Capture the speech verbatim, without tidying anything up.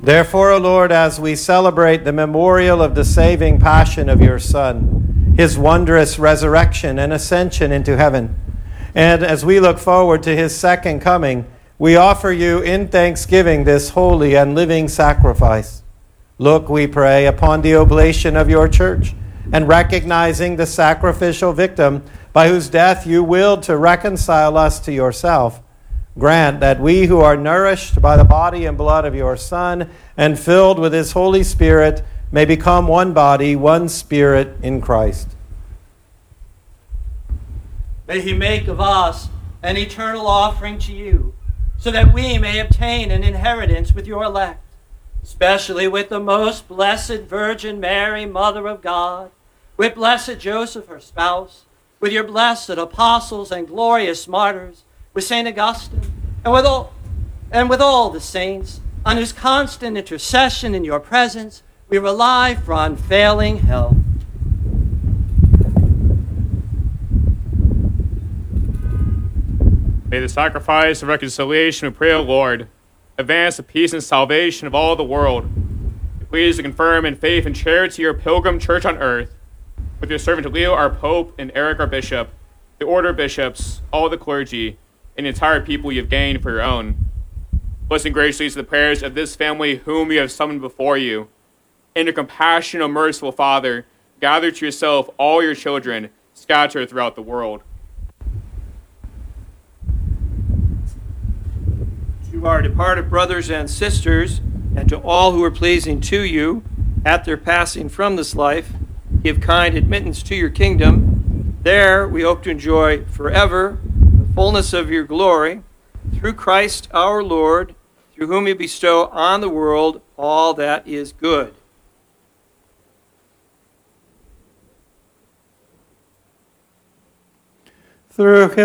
Therefore, O Lord, as we celebrate the memorial of the saving passion of your Son, his wondrous resurrection and ascension into heaven, and as we look forward to his second coming, we offer you in thanksgiving this holy and living sacrifice. Look, we pray, upon the oblation of your church, and recognizing the sacrificial victim by whose death you willed to reconcile us to yourself, grant that we who are nourished by the body and blood of your Son and filled with his Holy Spirit may become one body, one spirit in Christ. May he make of us an eternal offering to you, so that we may obtain an inheritance with your elect, especially with the most blessed Virgin Mary, Mother of God, with blessed Joseph, her spouse, with your blessed apostles and glorious martyrs, with Saint Augustine, and with all, and with all the saints, on whose constant intercession in your presence we rely for unfailing help. May the sacrifice of reconciliation, we pray, O Lord, advance the peace and salvation of all the world. Please to confirm in faith and charity your pilgrim church on earth, with your servant Leo, our Pope, and Eric, our Bishop, the order of bishops, all the clergy, and the entire people you have gained for your own. Listen graciously to the prayers of this family whom you have summoned before you. In your compassion, O merciful Father, gather to yourself all your children scattered throughout the world. To our departed brothers and sisters, and to all who are pleasing to you at their passing from this life, give kind admittance to your kingdom. There we hope to enjoy forever the fullness of your glory, through Christ our Lord, through whom you bestow on the world all that is good. Through him